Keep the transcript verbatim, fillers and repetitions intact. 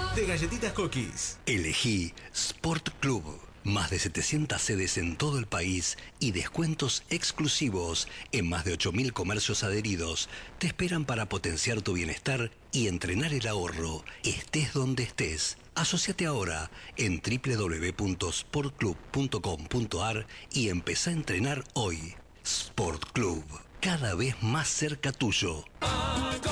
de Galletitas Cookies. Elegí Sport Club. Más de setecientas sedes en todo el país y descuentos exclusivos en más de ocho mil comercios adheridos te esperan para potenciar tu bienestar y entrenar el ahorro, estés donde estés. Asociate ahora en doble u doble u doble u punto sport club punto com punto a r y empezá a entrenar hoy. Sport Club, cada vez más cerca tuyo.